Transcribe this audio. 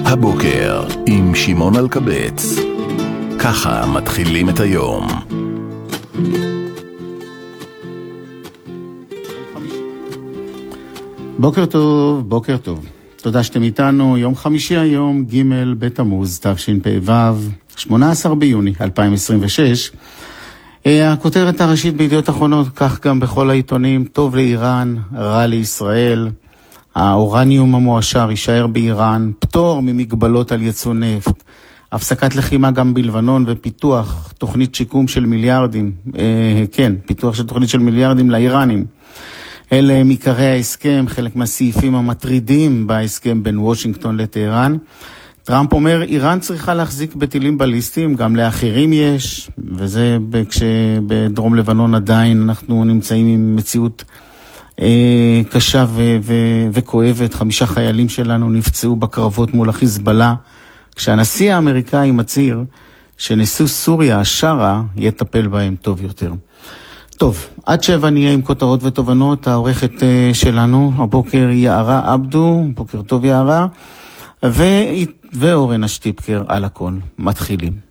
הבוקר עם שמעון אלקבץ. ככה מתחילים את היום. בוקר טוב, בוקר טוב. תודה שאתם איתנו. יום חמישי היום, ג' בתמוז, תשפ"ו, 18 ביוני 2026. הכותרת הראשית בידיעות אחרונות, כך גם בכל העיתונים: טוב לאיראן, רע לישראל. האורניום המועשר יישאר באיראן, פטור ממגבלות על ייצוא נפט, הפסקת לחימה גם בלבנון ופיתוח תוכנית שיקום של מיליארדים, פיתוח של תוכנית של מיליארדים לאיראנים. אלה הם עיקרי ההסכם, חלק מהסעיפים המטרידים בהסכם בין וושינגטון לטהרן. טראמפ אומר, איראן צריכה להחזיק בטילים בליסטיים, גם לאחרים יש, וזה כשבדרום לבנון עדיין אנחנו נמצאים עם מציאות קשה וכואבת. 5 חיילים שלנו נפצעו בקרבות מול החיזבאללה, כשהנשיא האמריקאי מצהיר שנשיא סוריה, השרה, יטפל בהם טוב יותר. טוב, עד 7 נהיה עם כותרות ותובנות. העורכת שלנו הבוקר יערה עבדו, בוקר טוב יערה, ואורן השטיפקר על הכל. מתחילים.